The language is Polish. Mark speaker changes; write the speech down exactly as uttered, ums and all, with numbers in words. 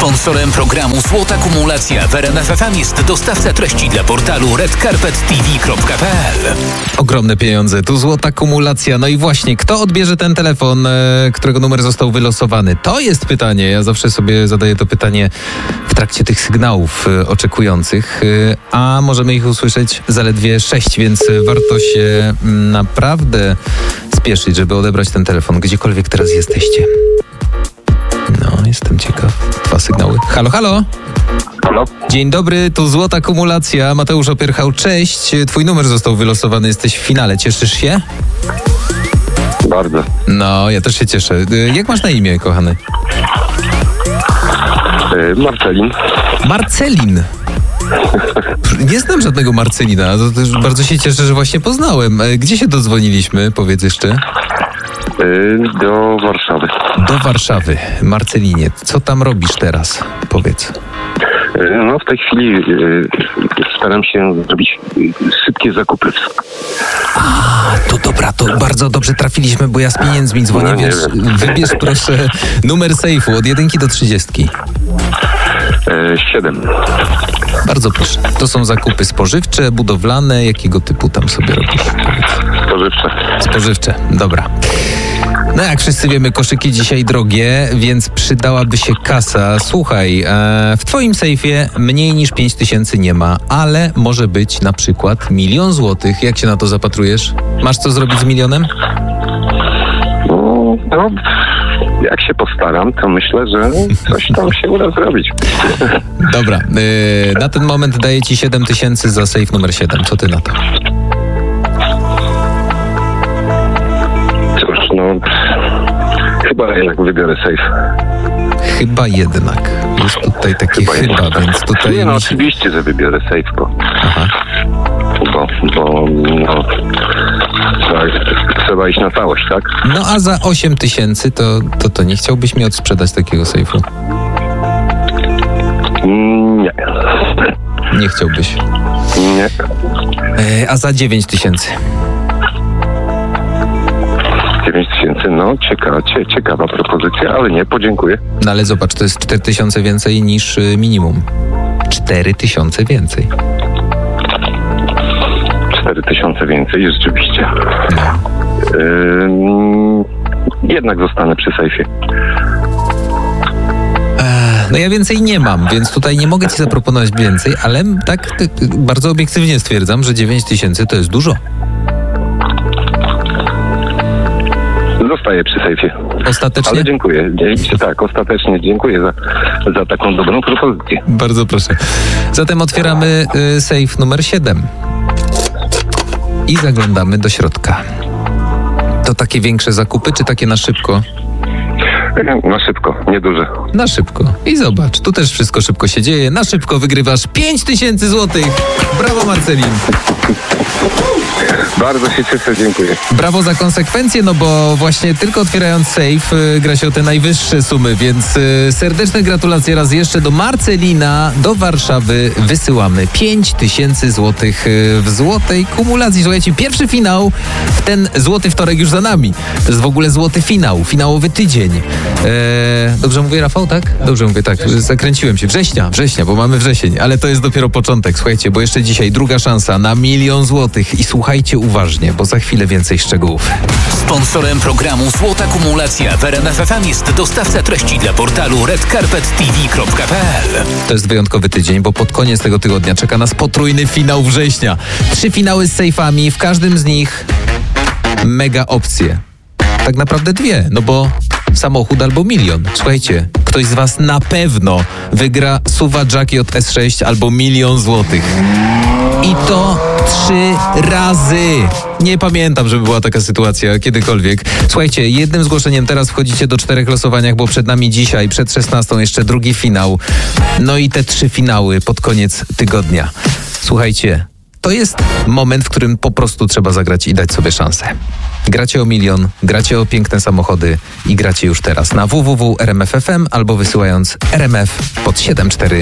Speaker 1: Sponsorem programu Złota Kumulacja w R M F F M jest dostawca treści dla portalu red carpet t v kropka p l.
Speaker 2: Ogromne pieniądze, tu Złota Kumulacja. No i właśnie, kto odbierze ten telefon, e, którego numer został wylosowany? To jest pytanie. Ja zawsze sobie zadaję to pytanie w trakcie tych sygnałów e, oczekujących, e, a możemy ich usłyszeć zaledwie sześć, więc warto się m, naprawdę spieszyć, żeby odebrać ten telefon, gdziekolwiek teraz jesteście. No, jestem ciekaw. Dwa sygnały. Halo, halo!
Speaker 3: Halo?
Speaker 2: Dzień dobry, tu Złota Kumulacja. Mateusz Opierchał, cześć. Twój numer został wylosowany, jesteś w finale. Cieszysz się?
Speaker 3: Bardzo.
Speaker 2: No, ja też się cieszę. Jak masz na imię, kochany?
Speaker 3: Yy, Marcelin.
Speaker 2: Marcelin. Nie znam żadnego Marcelina. To też bardzo się cieszę, że właśnie poznałem. Gdzie się dodzwoniliśmy? Powiedz jeszcze.
Speaker 3: Yy, do Warszawy.
Speaker 2: Do Warszawy. Marcelinie, co tam robisz teraz? Powiedz.
Speaker 3: Yy, no w tej chwili yy, staram się zrobić yy, szybkie zakupy.
Speaker 2: A, to dobra, to bardzo dobrze trafiliśmy, bo ja z pieniędzmi dzwonię,
Speaker 3: No, nie
Speaker 2: więc
Speaker 3: wiem.
Speaker 2: wybierz proszę numer sejfu od jedynki do trzydziestki.
Speaker 3: Yy, siedem.
Speaker 2: Bardzo proszę. To są zakupy spożywcze, budowlane, jakiego typu tam sobie robisz? Powiedz.
Speaker 3: Spożywcze.
Speaker 2: Spożywcze, dobra. No jak wszyscy wiemy, koszyki dzisiaj drogie, więc przydałaby się kasa. Słuchaj, e, w twoim sejfie mniej niż pięć tysięcy nie ma, ale może być na przykład milion złotych. Jak się na to zapatrujesz? Masz co zrobić z milionem?
Speaker 3: No, no jak się postaram, to myślę, że coś tam się uda zrobić.
Speaker 2: Dobra, e, na ten moment daję ci siedem tysięcy za sejf numer siedem. Co ty na to?
Speaker 3: Cóż, no chyba jednak wybiorę safe.
Speaker 2: Chyba jednak. Jest tutaj takie chyba,
Speaker 3: jednak.
Speaker 2: więc tutaj...
Speaker 3: Nie, no
Speaker 2: mi się-
Speaker 3: oczywiście, że wybiorę safe, bo,
Speaker 2: Aha.
Speaker 3: bo, bo no, trzeba, trzeba iść na całość, tak?
Speaker 2: No a za osiem tysięcy to, to, to nie chciałbyś mi odsprzedać takiego sejfu?
Speaker 3: Mm, Nie.
Speaker 2: Nie chciałbyś.
Speaker 3: Nie.
Speaker 2: E, a za dziewięć tysięcy?
Speaker 3: dziewięć tysięcy, no ciekawa, cie, ciekawa propozycja, ale nie, podziękuję.
Speaker 2: No ale zobacz, to jest cztery tysiące więcej niż y, minimum. cztery tysiące więcej.
Speaker 3: cztery tysiące więcej, rzeczywiście.
Speaker 2: No.
Speaker 3: Ym, jednak zostanę przy sejfie.
Speaker 2: No ja więcej nie mam, więc tutaj nie mogę ci zaproponować więcej, ale tak ty, ty, bardzo obiektywnie stwierdzam, że dziewięć tysięcy to jest dużo.
Speaker 3: Zostaję przy sejfie.
Speaker 2: Ostatecznie?
Speaker 3: Ale dziękuję. Dzie- Tak, ostatecznie dziękuję za, za taką dobrą propozycję.
Speaker 2: Bardzo proszę. Zatem otwieramy y, sejf numer siedem. I zaglądamy do środka. To takie większe zakupy, czy takie na szybko?
Speaker 3: Na szybko, nieduże.
Speaker 2: Na szybko. I zobacz, tu też wszystko szybko się dzieje. Na szybko wygrywasz pięć tysięcy złotych. Brawo, Marcelin.
Speaker 3: Bardzo się cieszę, dziękuję.
Speaker 2: Brawo za konsekwencje, no bo właśnie tylko otwierając safe y, gra się o te najwyższe sumy, więc y, serdeczne gratulacje raz jeszcze do Marcelina, do Warszawy wysyłamy pięć tysięcy złotych y, w złotej kumulacji. Słuchajcie, pierwszy finał w ten złoty wtorek już za nami. To jest w ogóle złoty finał, finałowy tydzień. Eee, dobrze mówię, Rafał, tak? Dobrze mówię, tak. Zakręciłem się. Września, września, bo mamy wrzesień, ale to jest dopiero początek. Słuchajcie, bo jeszcze dzisiaj druga szansa na milion złotych i słuchajcie uważnie, bo za chwilę więcej szczegółów.
Speaker 1: Sponsorem programu Złota Kumulacja w R M F F M jest dostawca treści dla portalu red carpet t v kropka p l.
Speaker 2: To jest wyjątkowy tydzień, bo pod koniec tego tygodnia czeka nas potrójny finał września. Trzy finały z sejfami, w każdym z nich mega opcje. Tak naprawdę dwie, no bo samochód albo milion. Słuchajcie, ktoś z was na pewno wygra Suwa Jackie od S sześć albo milion złotych. I to trzy razy. Nie pamiętam, żeby była taka sytuacja kiedykolwiek. Słuchajcie, jednym zgłoszeniem teraz wchodzicie do czterech losowaniach, bo przed nami dzisiaj, przed szesnastą jeszcze drugi finał. No i te trzy finały pod koniec tygodnia. Słuchajcie, to jest moment, w którym po prostu trzeba zagrać i dać sobie szansę. Gracie o milion, gracie o piękne samochody i gracie już teraz na w w w kropka r m f f m albo wysyłając R M F pod siedem cztery